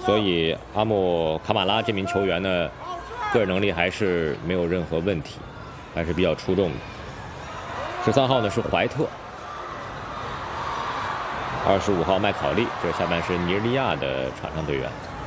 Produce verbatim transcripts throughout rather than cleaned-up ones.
所以阿姆卡马拉这名球员呢，个人能力还是没有任何问题，还是比较出众的。十三号呢是怀特，二十五号麦考利，这是下半时尼日利亚的场上队员。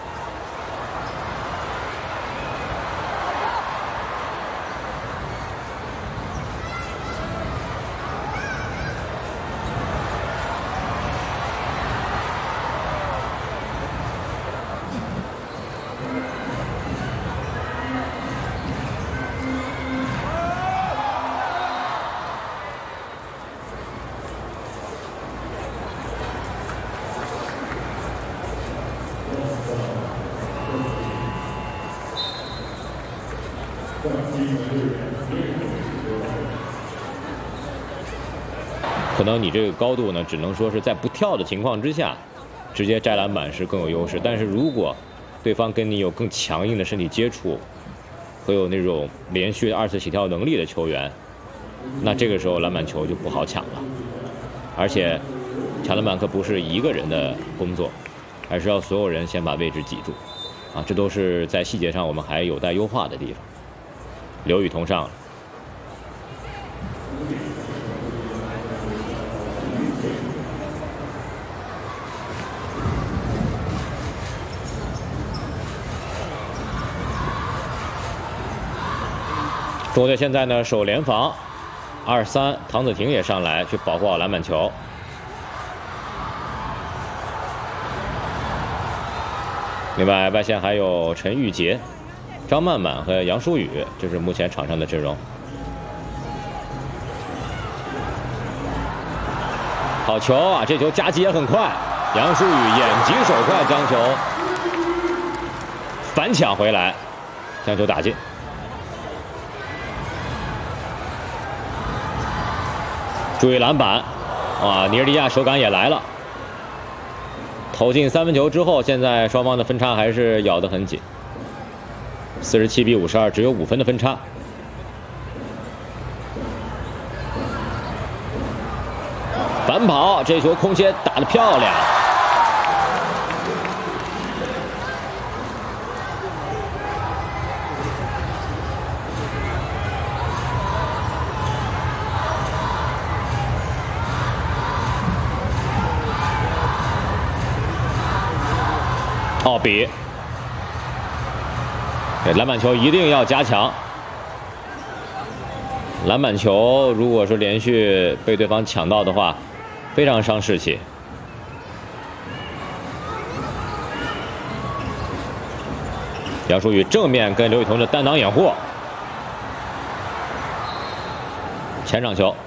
可能你这个高度呢，只能说是在不跳的情况之下，直接摘篮板是更有优势。但是如果对方跟你有更强硬的身体接触，和有那种连续二次起跳能力的球员，那这个时候篮板球就不好抢了。而且抢篮板可不是一个人的工作，而是要所有人先把位置挤住。啊，这都是在细节上我们还有待优化的地方。刘雨桐上了。 中国队现在呢守联防，二三唐子婷也上来去保护好篮板球。另外外线还有陈玉洁、张曼曼和杨舒雨，这是目前场上的阵容。好球啊！这球夹击也很快，杨舒雨眼疾手快将球反抢回来，将球打进。 注意篮板，啊，尼日利亚手感也来了。投进三分球之后，现在双方的分差还是咬得很紧，四十七比五十二，只有五分的分差。反跑，这球空切打得漂亮。 奥比，对篮板球一定要加强。篮板球如果是连续被对方抢到的话，非常伤士气。杨舒雨正面跟刘雨桐的单挡掩护，前场球。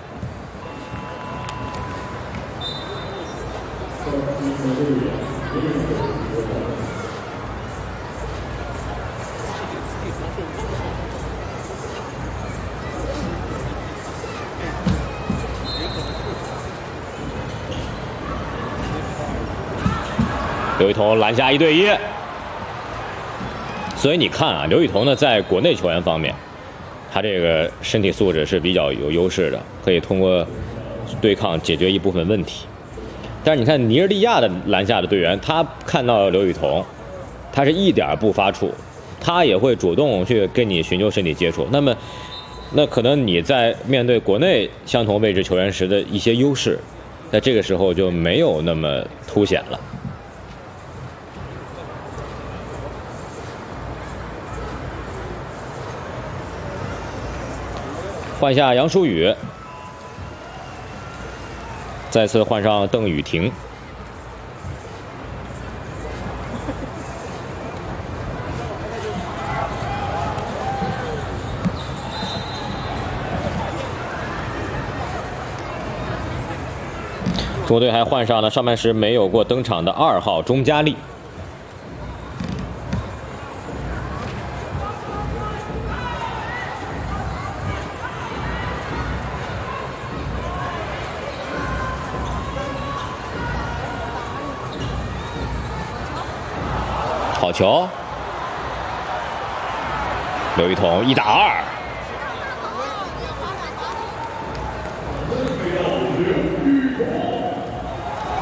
刘雨桐篮下一对一，所以你看啊，刘雨桐呢，在国内球员方面，他这个身体素质是比较有优势的，可以通过对抗解决一部分问题。但是你看尼日利亚的篮下的队员，他看到刘雨桐，他是一点不发怵，他也会主动去跟你寻求身体接触。那么，那可能你在面对国内相同位置球员时的一些优势，在这个时候就没有那么凸显了。 换下杨舒雨，再次换上邓雨婷。中国队还换上了上半时没有过登场的二号钟佳丽。 好球！刘雨桐一打二。